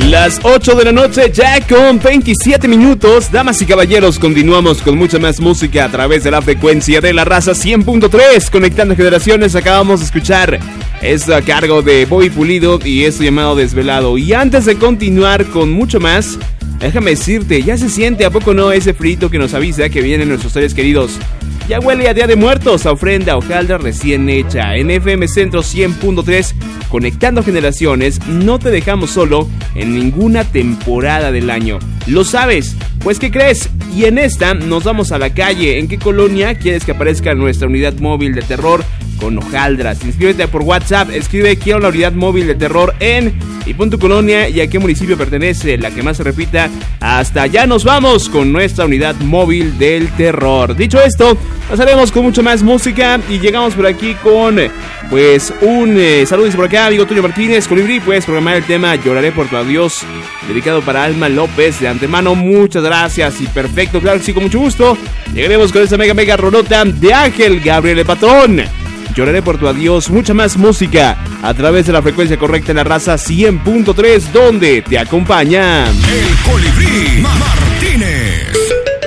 Las 8 de la noche ya con 27 minutos. Damas y caballeros, continuamos con mucha más música a través de la frecuencia de la raza 100.3. Conectando generaciones, acabamos de escuchar esto a cargo de Bobby Pulido y esto llamado Desvelado. Y antes de continuar con mucho más, déjame decirte, ya se siente, ¿a poco no? Ese frito que nos avisa que vienen nuestros seres queridos. Ya huele a Día de Muertos, a ofrenda hojaldra recién hecha. En FM Centro 100.3, conectando generaciones, no te dejamos solo en ninguna temporada del año. ¿Lo sabes? Pues ¿qué crees? Y en esta nos vamos a la calle. ¿En qué colonia quieres que aparezca nuestra unidad móvil de terror con hojaldras? Inscríbete por WhatsApp, escribe quiero la unidad móvil de terror en y pon tu colonia y a qué municipio pertenece, la que más se repita. Hasta allá nos vamos con nuestra unidad móvil del terror. Dicho esto, pasaremos con mucho más música y llegamos por aquí con pues un saludo por acá, amigo Tulio Martínez. Colibrí, puedes programar el tema Lloraré por tu adiós, dedicado para Alma López. De antemano, muchas gracias y perfecto, claro que sí, con mucho gusto. Llegaremos con esa mega rolota de Ángel Gabriel Patrón. Lloraré por tu adiós, mucha más música a través de la frecuencia correcta en la raza 100.3, donde te acompaña el Colibrí.